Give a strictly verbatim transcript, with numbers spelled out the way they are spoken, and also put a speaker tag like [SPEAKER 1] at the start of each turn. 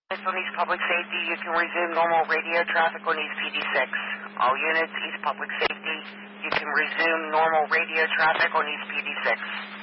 [SPEAKER 1] This on East Public Safety, you can resume normal radio traffic on East P D six. All units, East Public Safety, you can resume normal radio traffic on East P D six.